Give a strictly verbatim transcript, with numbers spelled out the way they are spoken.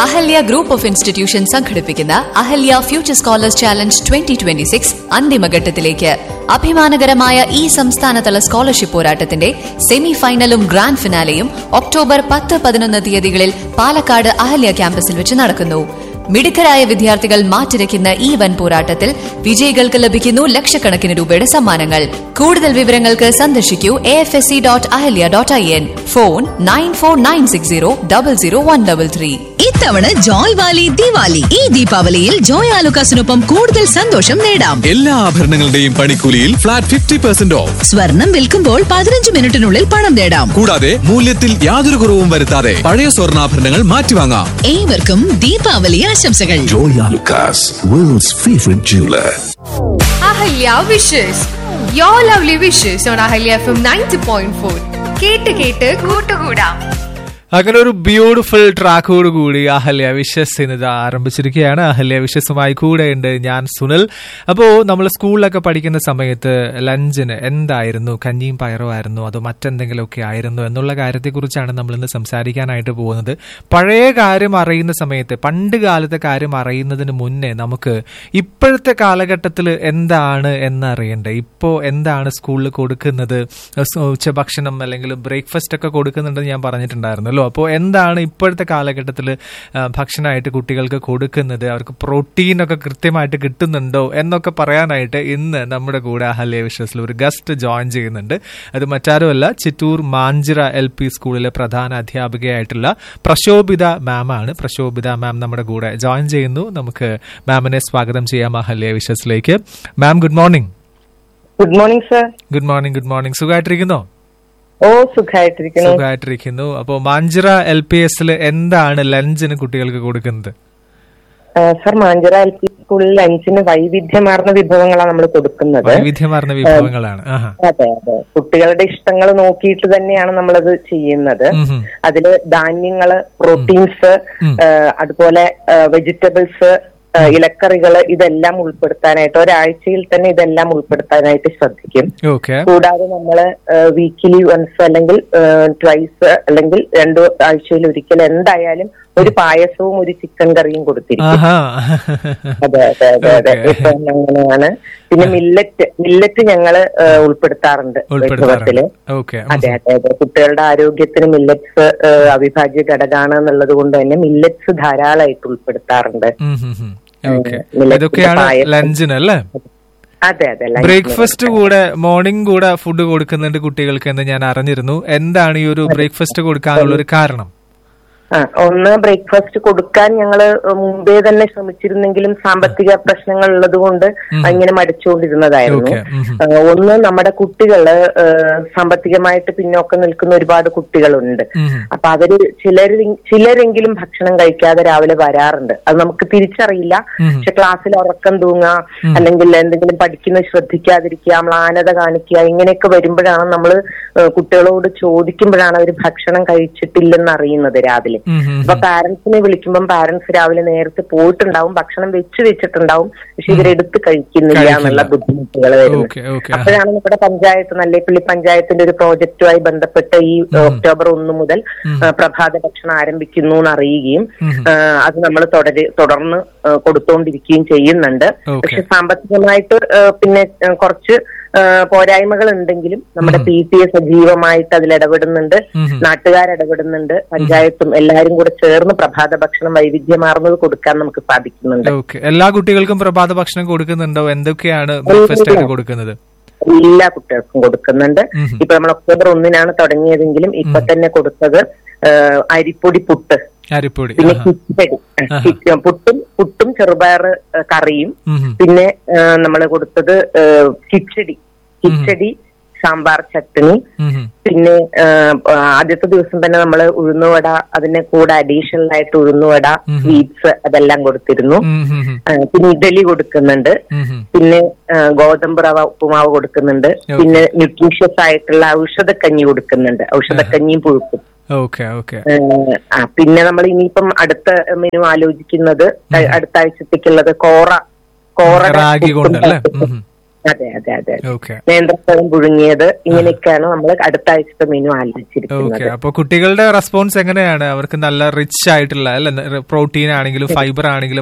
Ahalya group of institution സംഘടിപ്പിക്കുന്ന Ahalya future scholars challenge twenty twenty six അന്തിമഘട്ടത്തിലേക്ക്. അഭിമാനകരമായ ഈ സംസ്ഥാനതല സ്കോളർഷിപ്പ് പോരാട്ടത്തിന്റെ സെമി ഫൈനലും ഗ്രാൻഡ് ഫിനാലെയും ഒക്ടോബർ പത്ത് പതിനൊന്ന് തീയതികളിൽ പാലക്കാട് അഹല്യ ക്യാമ്പസിൽ വെച്ച് നടക്കുന്നു. മിടുക്കരായ വിദ്യാർത്ഥികൾ മാറ്റിരയ്ക്കുന്ന ഈ വൻ പോരാട്ടത്തിൽ വിജയികൾക്ക് ലഭിക്കുന്നു ലക്ഷക്കണക്കിന് രൂപയുടെ സമ്മാനങ്ങൾ. കൂടുതൽ വിവരങ്ങൾക്ക് സന്ദർശിക്കൂ A F S C dot Ahalya dot I N. Phone nine four nine six zero double zero one double three. ഇത്തവണ ജോയ് വാലി ദിവാലി. ഈ ദീപാവലിയിൽ ജോയ് ആലുക്കാസിനൊപ്പം കൂടുതൽ സന്തോഷം നേടാം. എല്ലാ ആഭരണങ്ങളുടെയും പണിക്കൂലിയിൽ ഫ്ലാറ്റ് ഫിഫ്റ്റി പെർസെന്റ് ഓഫ്. സ്വർണം വിൽക്കുമ്പോൾ പതിനഞ്ച് മിനിറ്റിനുള്ളിൽ പണം നേടാം. കൂടാതെ മൂല്യത്തിൽ യാതൊരു കുറവും വരുത്താതെ പഴയ സ്വർണ്ണാഭരണങ്ങൾ മാറ്റിവാങ്ങാം. ഏവർക്കും ദീപാവലി ആശംസകൾ. Joy Alucas, world's favorite jeweler. Ahalya wishes. Your lovely wishes on Ahalya F M ninety point four. കേട്ട് കേട്ട് കൂട്ടുകൂടാം. അങ്ങനെ ഒരു ബ്യൂട്ടിഫുൾ ട്രാക്കോട് കൂടി അഹല്യ വിഷസ് ഇന്നത് ആരംഭിച്ചിരിക്കുകയാണ്. അഹല്യ വിഷസുമായി കൂടെ ഉണ്ട് ഞാൻ സുനിൽ. അപ്പോൾ നമ്മൾ സ്കൂളിലൊക്കെ പഠിക്കുന്ന സമയത്ത് ലഞ്ചിന് എന്തായിരുന്നു, കഞ്ഞിയും പയറും ആയിരുന്നു അതോ മറ്റെന്തെങ്കിലുമൊക്കെ ആയിരുന്നു എന്നുള്ള കാര്യത്തെക്കുറിച്ചാണ് നമ്മൾ ഇന്ന് സംസാരിക്കാനായിട്ട് പോകുന്നത്. പഴയ കാര്യം അറിയുന്ന സമയത്ത്, പണ്ട് കാലത്തെ കാര്യം അറിയുന്നതിന് മുന്നേ നമുക്ക് ഇപ്പോഴത്തെ കാലഘട്ടത്തിൽ എന്താണ് എന്നറിയണ്ടേ. ഇപ്പോൾ എന്താണ് സ്കൂളിൽ കൊടുക്കുന്നത്, ഉച്ചഭക്ഷണം അല്ലെങ്കിൽ ബ്രേക്ക്ഫാസ്റ്റ് ഒക്കെ കൊടുക്കുന്നുണ്ടെന്ന് ഞാൻ പറഞ്ഞിട്ടുണ്ടായിരുന്നല്ലോ. അപ്പോൾ എന്താണ് ഇപ്പോഴത്തെ കാലഘട്ടത്തിൽ ഭക്ഷണമായിട്ട് കുട്ടികൾക്ക് കൊടുക്കുന്നത്, അവർക്ക് പ്രോട്ടീൻ ഒക്കെ കൃത്യമായിട്ട് കിട്ടുന്നുണ്ടോ എന്നൊക്കെ പറയാനായിട്ട് ഇന്ന് നമ്മുടെ കൂടെ അഹല്യ വിശ്വസിൽ ഒരു ഗസ്റ്റ് ജോയിൻ ചെയ്യുന്നുണ്ട്. അത് മറ്റാരുമല്ല, ചിറ്റൂർ മാഞ്ചിറ എൽ പി സ്കൂളിലെ പ്രധാന അധ്യാപികയായിട്ടുള്ള പ്രശോഭിത മാം ആണ്. പ്രശോഭിത മാം നമ്മുടെ കൂടെ ജോയിൻ ചെയ്യുന്നു. നമുക്ക് മാമിനെ സ്വാഗതം ചെയ്യാം Ahalya വിശ്വസിലേക്ക്. Ma'am good morning. Good morning sir. Good morning. Good morning. സുഖമായിട്ടിരിക്കുന്നോ? ഓ സുഖമായിട്ടിരിക്കുന്നു. സുഖമായിട്ടിരിക്കുന്നു. അപ്പോ മാഞ്ചിറ എൽ പി എസിൽ എന്താണ് ലഞ്ചിന് കുട്ടികൾക്ക് കൊടുക്കുന്നത്? സർ, മാഞ്ചിറ എൽ പി സ്കൂളിൽ ലഞ്ചിന് വൈവിധ്യമാർന്ന വിഭവങ്ങളാണ് നമ്മൾ കൊടുക്കുന്നത്. വൈവിധ്യമാർന്ന വിഭവങ്ങളാണ്. അതെ അതെ, കുട്ടികളുടെ ഇഷ്ടങ്ങൾ നോക്കിയിട്ട് തന്നെയാണ് നമ്മളത് ചെയ്യുന്നത്. അതില് ധാന്യങ്ങള്, പ്രോട്ടീൻസ്, അതുപോലെ വെജിറ്റബിൾസ്, ഇലക്കറികള് ഇതെല്ലാം ഉൾപ്പെടുത്താനായിട്ട് ഒരാഴ്ചയിൽ തന്നെ ഇതെല്ലാം ഉൾപ്പെടുത്താനായിട്ട് ശ്രദ്ധിക്കും. കൂടാതെ നമ്മള് വീക്കിലി വൺസ് അല്ലെങ്കിൽ ട്വൈസ് അല്ലെങ്കിൽ രണ്ടു ആഴ്ചയിൽ ഒരിക്കൽ എന്തായാലും ഒരു പായസവും ഒരു ചിക്കൻ കറിയും കൊടുത്തിരിക്കും. അതെ അതെ അതെ അതെ അങ്ങനെയാണ്. പിന്നെ മില്ലറ്റ് മില്ലറ്റ് ഞങ്ങള് ഉൾപ്പെടുത്താറുണ്ട് വിഭവത്തില്. അതെ അതെ അതെ, കുട്ടികളുടെ ആരോഗ്യത്തിന് മില്ലറ്റ്സ് അവിഭാജ്യ ഘടകമാണ് എന്നുള്ളത് കൊണ്ട് തന്നെ മില്ലറ്റ്സ് ധാരാളമായിട്ട് ഉൾപ്പെടുത്താറുണ്ട്. ഇതൊക്കെയാണ് ലഞ്ചിനല്ലേ? അതെ അതെ. ബ്രേക്ക്ഫാസ്റ്റ് കൂടെ, മോർണിംഗ് കൂടെ ഫുഡ് കൊടുക്കുന്നുണ്ട് കുട്ടികൾക്ക് എന്ന് ഞാൻ അറിഞ്ഞിരുന്നു. എന്താണ് ഈ ഒരു ബ്രേക്ക്ഫാസ്റ്റ് കൊടുക്കാനുള്ള ഒരു കാരണം? ആ ഒന്ന്, ബ്രേക്ക്ഫാസ്റ്റ് കൊടുക്കാൻ ഞങ്ങള് മുമ്പേ തന്നെ ശ്രമിച്ചിരുന്നെങ്കിലും സാമ്പത്തിക പ്രശ്നങ്ങൾ ഉള്ളത് കൊണ്ട് ഇങ്ങനെ മടിച്ചുകൊണ്ടിരുന്നതായിരുന്നു. ഒന്ന്, നമ്മുടെ കുട്ടികള് സാമ്പത്തികമായിട്ട് പിന്നോക്കം നിൽക്കുന്ന ഒരുപാട് കുട്ടികളുണ്ട്. അപ്പൊ അവര് ചിലർ ചിലരെങ്കിലും ഭക്ഷണം കഴിക്കാതെ രാവിലെ വരാറുണ്ട്. അത് നമുക്ക് തിരിച്ചറിയില്ല. പക്ഷെ ക്ലാസ്സിൽ ഉറക്കം തൂങ്ങുക, അല്ലെങ്കിൽ എന്തെങ്കിലും പഠിക്കുന്നത് ശ്രദ്ധിക്കാതിരിക്കുക, മ്ലാനത കാണിക്കുക, ഇങ്ങനെയൊക്കെ വരുമ്പോഴാണ് നമ്മള് കുട്ടികളോട് ചോദിക്കുമ്പോഴാണ് അവർ ഭക്ഷണം കഴിച്ചിട്ടില്ലെന്ന് അറിയുന്നത് രാവിലെ. അപ്പൊ പാരന്റ്സിനെ വിളിക്കുമ്പോൾ പാരന്റ്സ് രാവിലെ നേരത്തെ പോയിട്ടുണ്ടാവും, ഭക്ഷണം വെച്ച് വെച്ചിട്ടുണ്ടാവും, പക്ഷെ ഇവരെടുത്ത് കഴിക്കുന്നില്ല എന്നുള്ള ബുദ്ധിമുട്ടുകൾ വരുന്നത്. അപ്പോഴാണ് നമ്മുടെ പഞ്ചായത്ത്, നല്ലേപ്പള്ളി പഞ്ചായത്തിന്റെ ഒരു പ്രോജക്റ്റുമായി ബന്ധപ്പെട്ട് ഈ ഒക്ടോബർ ഒന്ന് മുതൽ പ്രഭാത ഭക്ഷണം ആരംഭിക്കുന്നു എന്ന് അറിയുകയും അത് നമ്മൾ തുടരെ തുടർന്ന് കൊടുത്തുകൊണ്ടിരിക്കുകയും ചെയ്യുന്നുണ്ട്. പക്ഷെ സാമ്പത്തികമായിട്ട് പിന്നെ കുറച്ച് പോരായ്മകൾ ഉണ്ടെങ്കിലും നമ്മുടെ പി ടി എ സജീവമായിട്ട് അതിൽ ഇടപെടുന്നുണ്ട്, നാട്ടുകാരിടപെടുന്നുണ്ട്, പഞ്ചായത്തും എല്ലാവരും കൂടെ ചേർന്ന് പ്രഭാത ഭക്ഷണം വൈവിധ്യമാർന്നത് കൊടുക്കാൻ നമുക്ക് സാധിക്കുന്നുണ്ട്. എല്ലാ കുട്ടികൾക്കും പ്രഭാത ഭക്ഷണം കൊടുക്കുന്നുണ്ടോ? എന്തൊക്കെയാണ് ബ്രേക്ക്ഫാസ്റ്റ് ആയിട്ട് കൊടുക്കുന്നത്? എല്ലാ കുട്ടികൾക്കും കൊടുക്കുന്നുണ്ട്. ഇപ്പൊ നമ്മൾ ഒക്ടോബർ ഒന്നിനാണ് തുടങ്ങിയതെങ്കിലും ഇപ്പൊ തന്നെ കൊടുത്തത് അരിപ്പൊടി പുട്ട്, പിന്നെ കിച്ചടി, പുട്ടും പുട്ടും ചെറുപയർ കറിയും, പിന്നെ നമ്മൾ കൊടുത്തത് കിച്ചടി കിച്ചടി സാമ്പാർ ചട്നി, പിന്നെ ആദ്യത്തെ ദിവസം തന്നെ നമ്മൾ ഉഴുന്നുവട, അതിന്റെ കൂടെ അഡീഷണൽ ആയിട്ട് ഉഴുന്നുവട, സ്വീറ്റ്സ് അതെല്ലാം കൊടുത്തിരുന്നു. പിന്നെ ഇഡലി കൊടുക്കുന്നുണ്ട്, പിന്നെ ഗോതമ്പ് റവ ഉപ്പുമാവ് കൊടുക്കുന്നുണ്ട്, പിന്നെ ന്യൂട്രീഷ്യസ് ആയിട്ടുള്ള ഔഷധക്കഞ്ഞി കൊടുക്കുന്നുണ്ട്, ഔഷധക്കഞ്ഞിയും പുഴുക്കും. പിന്നെ നമ്മൾ ഇനിയിപ്പം അടുത്ത മെനു ആലോചിക്കുന്നത് അടുത്ത ആഴ്ചത്തേക്കുള്ളത് കോറ കോറ അതെ അതെ അതെ ഓക്കെ നേന്ത്രപ്പഴം പുഴുങ്ങിയത് ഇങ്ങനെയൊക്കെയാണ് നമ്മൾ അടുത്ത ആഴ്ചത്തെ മെനു ആലോചിച്ചിരിക്കുന്നത്. ഓക്കെ. അപ്പൊ കുട്ടികളുടെ റെസ്പോൺസ് എങ്ങനെയാണ്? അവർക്ക് നല്ല റിച്ച് ആയിട്ടുള്ള അല്ലെ പ്രോട്ടീൻ ആണെങ്കിലും ഫൈബർ ആണെങ്കിലും